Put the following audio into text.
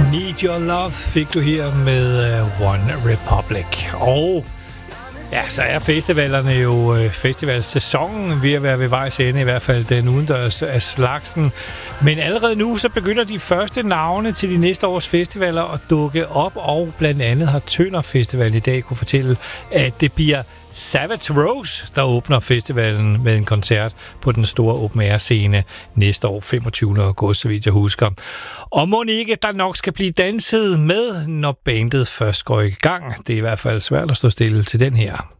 Need Your Love fik du her med One Republic. Og ja, så er festivalerne jo festivalsæsonen ved at være ved vejs ende, i hvert fald den udendørs af slagsen. Men allerede nu så begynder de første navne til de næste års festivaler at dukke op, og blandt andet har Tønder Festival i dag kunne fortælle, at det bliver Savage Rose, der åbner festivalen med en koncert på den store open air scene næste år, 25. august, så vidt jeg husker. Og må ikke, der nok skal blive danset med, når bandet først går i gang. Det er i hvert fald svært at stå stille til den her.